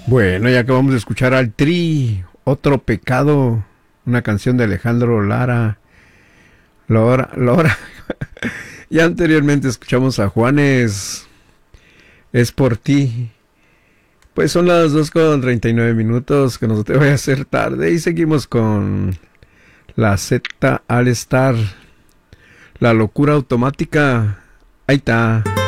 Bueno, ya acabamos de escuchar al Tri, Otro Pecado, una canción de Alejandro Lara. Lora. Ya anteriormente escuchamos a Juanes, Es por ti. Pues son las 2:39, que no te voy a hacer tarde. Y seguimos con la Z All Star, La Locura Automática. Ahí está.